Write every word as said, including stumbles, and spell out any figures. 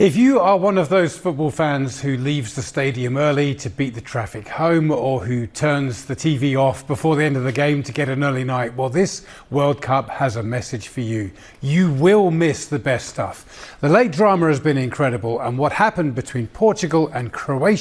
If you are one of those football fans who leaves the stadium early to beat the traffic home, or who turns the T V off before the end of the game to get an early night, well, this World Cup has a message for you. You will miss the best stuff. The late drama has been incredible, and what happened between Portugal and Croatia